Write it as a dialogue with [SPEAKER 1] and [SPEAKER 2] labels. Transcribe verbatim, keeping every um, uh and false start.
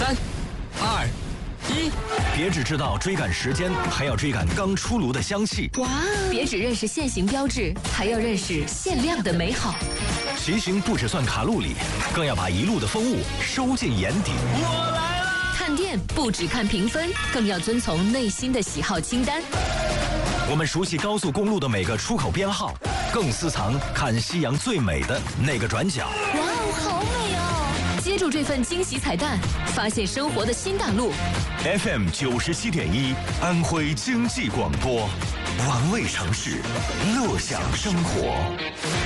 [SPEAKER 1] 三、二、一，
[SPEAKER 2] 别只知道追赶时间，还要追赶刚出炉的香气。
[SPEAKER 3] 哇！别只认识限行标志，还要认识限量的美好。
[SPEAKER 2] 骑行不只算卡路里，更要把一路的风物收进眼底。
[SPEAKER 1] 我来了！
[SPEAKER 3] 看店不只看评分，更要遵从内心的喜好清单。
[SPEAKER 2] 我们熟悉高速公路的每个出口编号，更私藏看夕阳最美的那个转角。
[SPEAKER 3] 哇哦，好美哦！接住这份惊喜彩蛋，发现生活的新大陆。
[SPEAKER 2] F M 九十七点一，安徽经济广播，玩味城市，乐享生活。